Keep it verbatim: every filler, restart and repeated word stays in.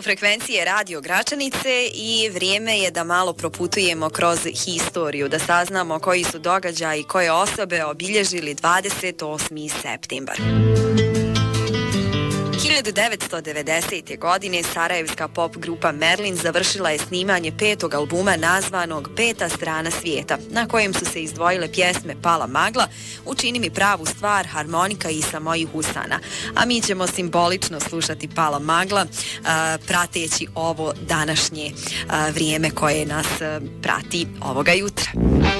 frekvencije Radio Gračanice i vrijeme je da malo proputujemo kroz historiju, da saznamo koji su događaji, koje osobe obilježili dvadeset osmi septembar. hiljadu devetsto devedesete. godine sarajevska pop grupa Merlin završila je snimanje petog albuma nazvanog Peta strana svijeta, na kojem su se izdvojile pjesme Pala magla, Učini mi pravu stvar, Harmonika i Sa mojih usana. A mi ćemo simbolično slušati Pala magla, a, prateći ovo današnje a, vrijeme koje nas a, prati ovoga jutra.